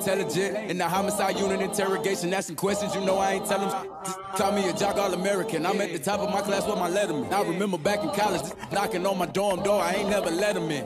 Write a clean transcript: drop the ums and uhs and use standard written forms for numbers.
intelligent. In the homicide unit interrogation, asking questions, you know I ain't telling. Call me a jock all-American. I'm at the top of my class with my letterman. I remember back in college, knocking on my dorm door, I ain't never let him in.